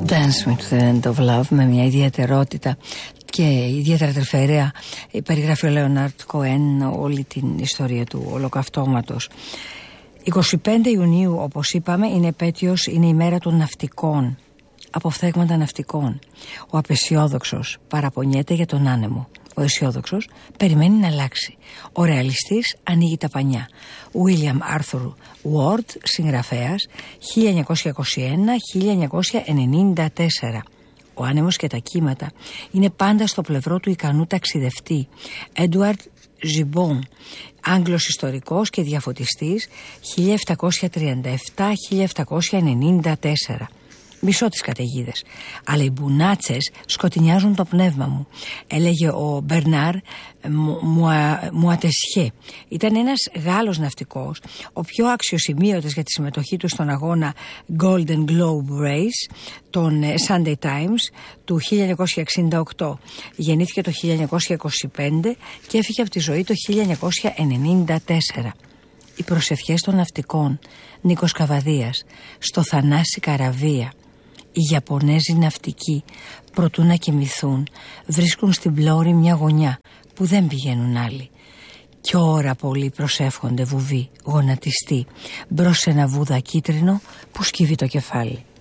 Dance Me to the End of Love, με μια ιδιαιτερότητα και ιδιαίτερα τρυφεραία περιγράφει ο Λέοναρντ Κοέν όλη την ιστορία του ολοκαυτώματος. 25 Ιουνίου, όπως είπαμε, είναι επέτειος, είναι η μέρα των ναυτικών, αποφθέγματα ναυτικών. Ο απεσιόδοξος παραπονιέται για τον άνεμο. Ο αισιόδοξος περιμένει να αλλάξει. Ο ρεαλιστής ανοίγει τα πανιά. William Arthur Ward, συγγραφέας, 1921-1994. Ο άνεμος και τα κύματα είναι πάντα στο πλευρό του ικανού ταξιδευτή. Edward Gibbon, Άγγλος ιστορικός και διαφωτιστής, 1737-1794. Μισώ τις καταιγίδες, αλλά οι μπουνάτσες σκοτεινιάζουν το πνεύμα μου, έλεγε ο Μπερνάρ Μουατεσιέ. Ήταν ένας Γάλλος ναυτικός, ο πιο αξιοσημείωτος για τη συμμετοχή του στον αγώνα Golden Globe Race των Sunday Times του 1968. Γεννήθηκε το 1925 και έφυγε από τη ζωή το 1994. Οι προσευχές των ναυτικών, Νίκος Καβαδίας, στο Θανάση Καραβία. Οι Ιαπωνέζοι ναυτικοί, προτού να κοιμηθούν, βρίσκουν στην πλώρη μια γωνιά που δεν πηγαίνουν άλλοι. Κι ώρα πολλοί προσεύχονται βουβοί, γονατιστοί, μπρος σε ένα βούδα κίτρινο που σκύβει το κεφάλι.